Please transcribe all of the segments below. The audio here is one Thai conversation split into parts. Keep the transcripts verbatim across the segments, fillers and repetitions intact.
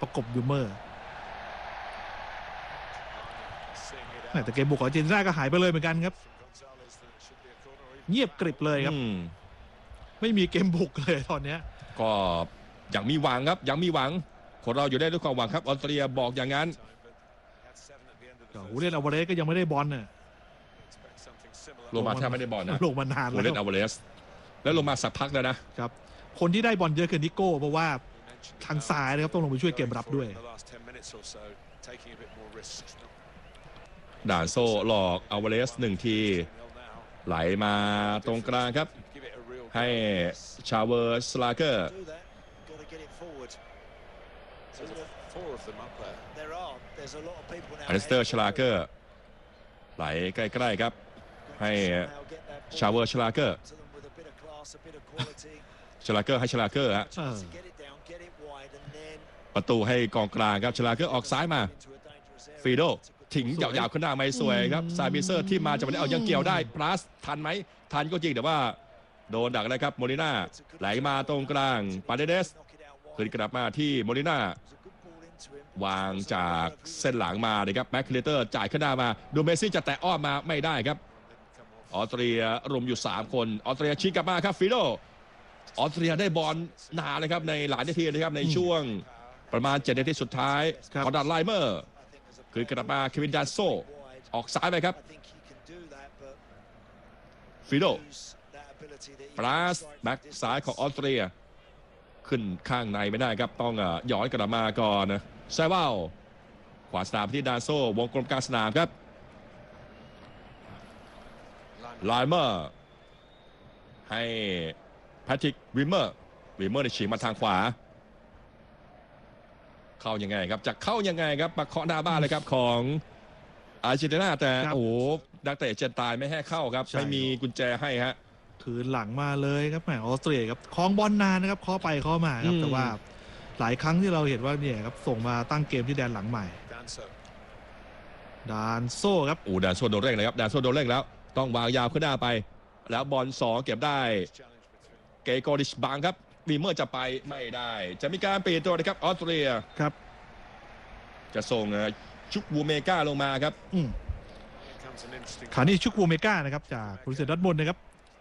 ประกบวิลเมอร์แต่เกมบุกของอาร์เจนติน่าก็หายไปเลยเหมือนกันครับเงียบกริบเลยครับไม่มีเกมบุกเลยตอนนี้ก็ยังมีหวังครับยังมีหวังคนเราอยู่ได้ด้วยความหวังครับออสเตรียบอกอย่างนั้นฮูเลียน อัลวาเรสก็ยังไม่ได้บอลน่ะลงมาแทบไม่ได้บอลนะลงมานานแล้วฮูเลียน อัลวาเรสแล้วลงมาสักพักแล้วนะครับคนที่ได้บอลเยอะคือนิโก้เพราะว่าทางซ้ายนะครับต้องลงไปช่วยเกมรับด้วยด่านโซ่หลอกอัลวาเรสหนึ่งทีไหลมาตรงกลางครับให้ชาเวอร์สลาเกอร์อเลสเตอร์ชลาเกอร์ไหลใกล้ๆครับให้ชาเวอร์ชลาเกอร์ชลาเกอร์ให้ชลาเกอร์ฮะประตูให้กองกลางครับชลาเกอร์ออกซ้ายมาฟีโดถิงยาวๆขึ้นหน้าไม่สวยครับซาบิเซอร์ที่มาจะไม่ได้เอายังเกี่ยวได้พลัสทันไหมทันก็จริงแต่ว่าโดนดักนะครับโมลิน่าไหลมาตรงกลางปาเดเดสขึ้นกลับมาที่โมลิน่าวางจากเส้นหลังมาเลยครับแม็กคิเลเตอร์จ่ายขึ้นหน้ามาดูเมซี่จะแตะอ้อมมาไม่ได้ครับออสเตรียรวมอยู่สามคนออสเตรียชี้กลับมาครับฟิโดออสเตรียได้บอลนานเลยครับในหลายนาทีนะครับในช่วงประมาณเจ็ดนาทีสุดท้ายคอนดันไลเมอร์คือกลับมาเควินดานโซออกซ้ายไปครับฟิโดปราสแบ็กซ้ายของออสเตรียขึ้นข้างในไม่ได้ครับต้องย้อนกลับมาก่อนนะไซวาลขวาสนามที่ดานโซวงกลมกลางสนามครับไลเมอร์ให้แพทริกวิมเมอร์วิมเมอร์ได้ฉีกมาทางขวาเข้ายังไงครับจะเข้ายังไงครับมาเคาะหน้าบ้านเลยครับของอาร์เจนตินาแต่โอ้โหนักเตะเจนตายไม่ให้เข้าครับไม่มีกุญแจให้ฮะถือหลังมาเลยครับแหมออสเตรียครับคล้องบอลนานนะครับเคาะไปเคาะมาครับแต่ว่าหลายครั้งที่เราเห็นว่าเนี่ยครับส่งมาตั้งเกมที่แดนหลังใหม่ดานโซ่ครับโอ้ดานโซ่โดนเร่งเลยครับดานโซ่โดนเร่งแล้วต้องวางยาวขึ้นหน้าไปแล้วบอลสองเก็บได้เกโกดิชบังครับวีเมอร์จะไปไม่ได้จะมีการเปลี่ยนตัวนะครับออสเตรียครับจะส่งชุกวูเมกาลงมาครับขานี่ชุกวูเมกานะครับจากบรูเซดอร์ทมุนด์นะครับ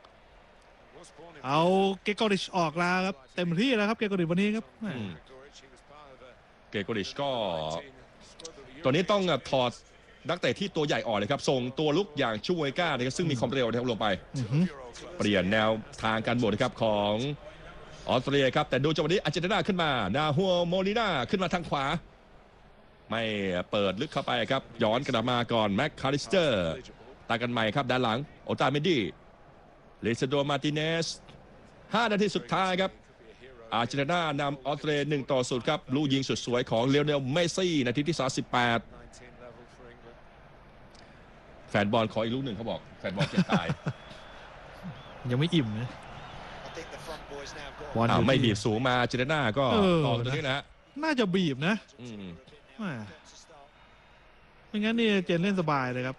เอาเกโกดิชออกแล้วครับเต็มที่แล้วครับเกโกดิชวันนี้ครับเกโกดิชก็ตัวนี้ต้องถอดนักเตะที่ตัวใหญ่อ่อนเลยครับส่งตัวลุกอย่างชูเวก้านะครับซึ่งมีความเร็วนะครับลงไปเปลี่ยนแนวทางการบดนะครับของออสเตรียครับแต่ดูจังหวะนี้อาร์เจนตินาขึ้นมานาฮัวโมลิน่าขึ้นมาทางขวาไม่เปิดลึกเข้าไปครับย้อนกลับมาก่อนแม็กคาริสเตอร์ตากันใหม่ครับด้านหลังโอตาเมดี้เลซโดมาร์ติเนสห้านาทีสุดท้ายครับอาร์เจนตินานำออสเตรียหนึ่งต่อศูนย์ครับลูกยิงสุดสวยของเลโอเนลเมสซี่นาทีที่สามสิบแปดแฟนบอลขออีกลูกหนึ่งเขาบอกแฟนบอลจะตายยังไม่อิ่มนะบอลไม่บีบสูงมาอาร์เจนตินาก็ต่อตรงนี้นะน่าจะบีบนะไม่งั้นนี่เจนเล่นสบายเลยครับ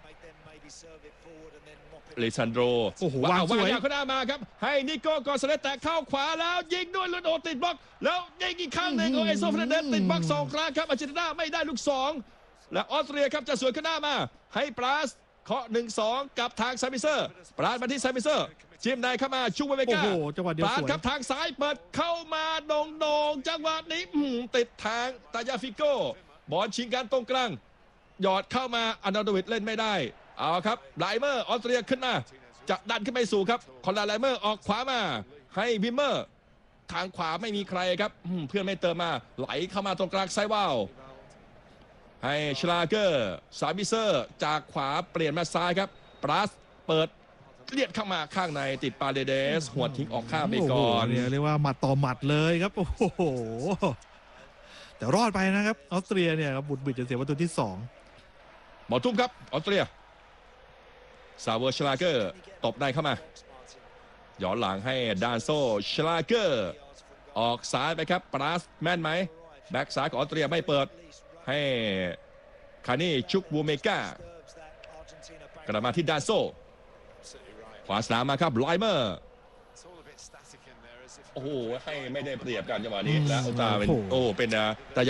เลซันโดโอ้โหวางสวยขึ้นหน้ามาครับให้นิโก้กอซาเลสแตะเข้าขวาแล้วยิงด้วยลูกโดดติดบล็อกแล้วยิงอีกครั้งหนึ่งของเอโซฟาเดสติดบล็อกสองครั้งครับอาร์เจนตินาไม่ได้ลูกสองและออสเตรียครับจะสวนขึ้นหน้ามาให้ปราสเคาะหนึ่งสองกับทางซาบิเซอร์ปราสมาที่ซาบิเซอร์จิ้มในเข้ามาชูเวเมกาปราสครับทางซ้ายเปิดเข้ามาโด่งโด่งจังหวะนี้ติดทางตายาฟิโก้บอลชิงกันตรงกลางหยอดเข้ามาอันดาโดวิดเล่นไม่ได้เอาครับไลเมอร์ออสเตรียขึ้นมาจะดันขึ้นไปสู่ครับคอนราไลเมอร์ออกขวามาให้วิมเมอร์ทางขวาไม่มีใครครับเพื่อนไม่เติมมาไหลเข้ามาตรงกลางไซวาลให้ชลาเกอร์ซาบิเซอร์จากขวาเปลี่ยนมาซ้ายครับปราสเปิดเลียดเข้ามาข้างในติดปาเดเดสหัวทิ้งออกข้ามไปก่อนเนี่ยเรียกว่าหมัดต่อหมัดเลยครับโอ้โหแต่รอดไปนะครับออสเตรียเนี่ยครับบุดบิดจะเสียประตูที่สองบอลทุ่มครับออสเตรียซาเวอร์ชลาเกอร์ตบได้เข้ามาย้อนหลังให้ดานโซชลาเกอร์ออกซ้ายไปครับปราสแม่นไหมแบ็กซ้ายของออสเตรียไม่เปิดให้คานี่ชุกวูเมกากลับมาที่ดานโซขวาสนามมาครับไลเมอร์โอ้โหให้ไม่ได้เปรียบกันจังหวะนี้แล้วตาเป็นโอ้เป็นตา